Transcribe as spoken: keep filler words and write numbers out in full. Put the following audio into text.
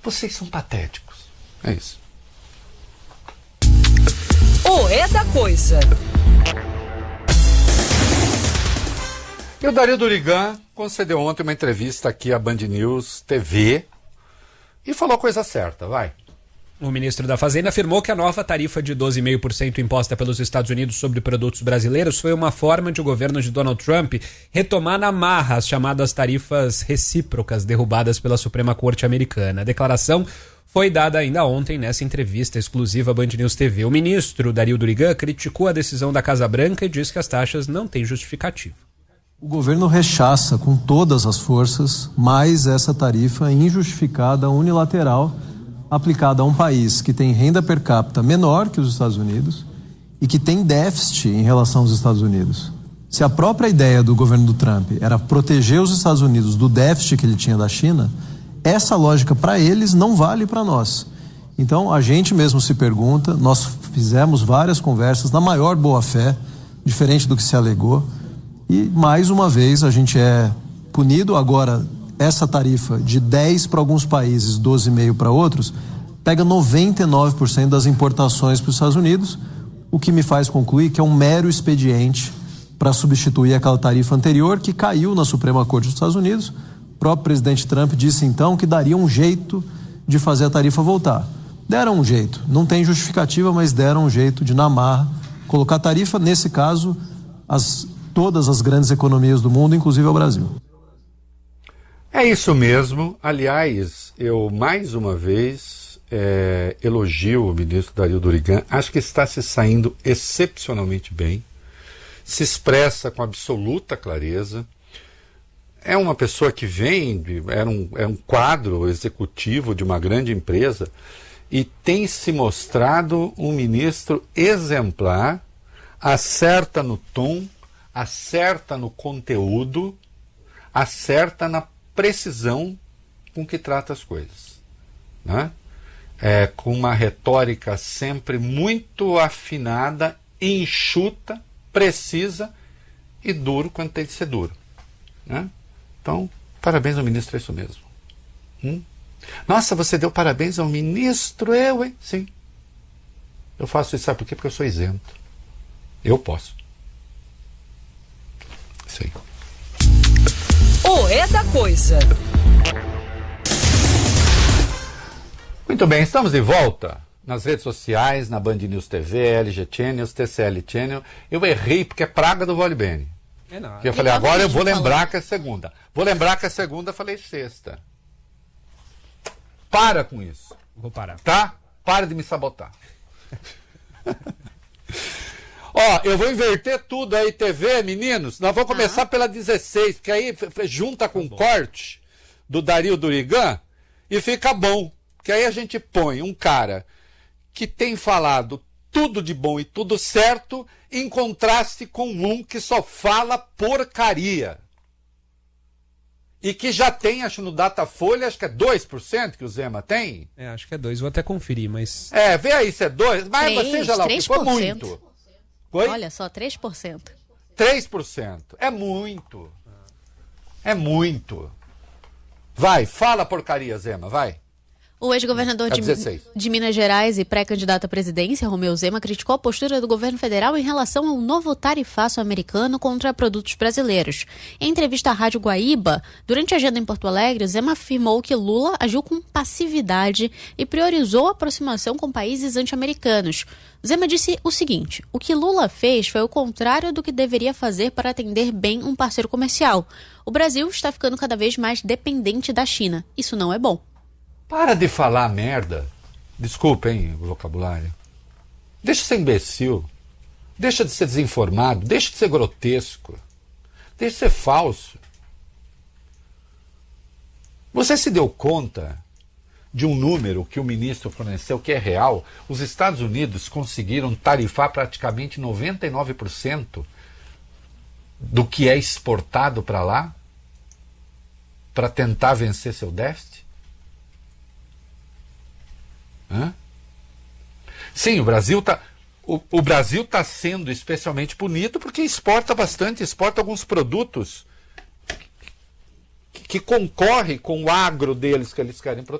Vocês são patéticos. É isso. O é da coisa. E o Dario Durigan concedeu ontem uma entrevista aqui à Band News T V e falou a coisa certa, vai. O ministro da Fazenda afirmou que a nova tarifa de doze vírgula cinco por cento imposta pelos Estados Unidos sobre produtos brasileiros foi uma forma de o governo de Donald Trump retomar na marra as chamadas tarifas recíprocas derrubadas pela Suprema Corte Americana. A declaração foi dada ainda ontem nessa entrevista exclusiva à Band News T V. O ministro Dario Durigan criticou a decisão da Casa Branca e disse que as taxas não têm justificativa. O governo rechaça com todas as forças mais essa tarifa injustificada, unilateral, aplicada a um país que tem renda per capita menor que os Estados Unidos e que tem déficit em relação aos Estados Unidos. Se a própria ideia do governo do Trump era proteger os Estados Unidos do déficit que ele tinha da China, essa lógica para eles não vale para nós. Então a gente mesmo se pergunta, nós fizemos várias conversas na maior boa-fé, diferente do que se alegou, e mais uma vez a gente é punido. Agora essa tarifa de dez para alguns países, doze vírgula cinco para outros, pega noventa e nove por cento das importações para os Estados Unidos, o que me faz concluir que é um mero expediente para substituir aquela tarifa anterior que caiu na Suprema Corte dos Estados Unidos. O próprio presidente Trump disse então que daria um jeito de fazer a tarifa voltar. Deram um jeito, não tem justificativa, mas deram um jeito de, na marra, colocar a tarifa, nesse caso, as, todas as grandes economias do mundo, inclusive o Brasil. É isso mesmo. Aliás, eu mais uma vez é, elogio o ministro Dario Durigan. Acho que está se saindo excepcionalmente bem. Se expressa com absoluta clareza. É uma pessoa que vem, é um, é um quadro executivo de uma grande empresa e tem se mostrado um ministro exemplar, acerta no tom, acerta no conteúdo, acerta na precisão com que trata as coisas, né? É, com uma retórica sempre muito afinada, enxuta, precisa e duro quando tem que ser duro, né? Então, parabéns ao ministro, é isso mesmo. Hum? Nossa, você deu parabéns ao ministro? Eu, hein? Sim. Eu faço isso, sabe por quê? Porque eu sou isento. Eu posso. Isso aí. O é da coisa. Muito bem, estamos de volta nas redes sociais, na Band News T V, L G Channels, T C L Channel. Eu errei porque é praga do Vale Bene. É não. Eu falei, agora eu vou lembrar que é segunda. Vou lembrar que é segunda, falei sexta. Para com isso. Vou parar. Tá? Para de me sabotar. Ó, eu vou inverter tudo aí, T V, meninos. Nós vamos começar ah. pela dezesseis, que aí junta com o tá corte do Dario Durigan e fica bom. Que aí a gente põe um cara que tem falado tudo de bom e tudo certo em contraste com um que só fala porcaria. E que já tem, acho, no Datafolha, acho que é dois por cento que o Zema tem. É, acho que é dois, vou até conferir, mas... É, vê aí se é dois, mas três, seja lá o que for, muito. Oi? Olha só, três por cento. três por cento. É muito. É muito. Vai, fala porcaria, Zema, vai. O ex-governador de, de Minas Gerais e pré-candidato à presidência, Romeu Zema, criticou a postura do governo federal em relação ao novo tarifaço americano contra produtos brasileiros. Em entrevista à Rádio Guaíba, durante a agenda em Porto Alegre, Zema afirmou que Lula agiu com passividade e priorizou a aproximação com países anti-americanos. Zema disse o seguinte: o que Lula fez foi o contrário do que deveria fazer para atender bem um parceiro comercial. O Brasil está ficando cada vez mais dependente da China. Isso não é bom. Para de falar merda. Desculpa, hein, o vocabulário. Deixa de ser imbecil. Deixa de ser desinformado. Deixa de ser grotesco. Deixa de ser falso. Você se deu conta de um número que o ministro forneceu que é real? Os Estados Unidos conseguiram tarifar praticamente noventa e nove por cento do que é exportado para lá para tentar vencer seu déficit? Hã? Sim, o Brasil está o, o Brasil tá sendo especialmente punido porque exporta bastante, exporta alguns produtos que, que concorrem com o agro deles que eles querem proteger.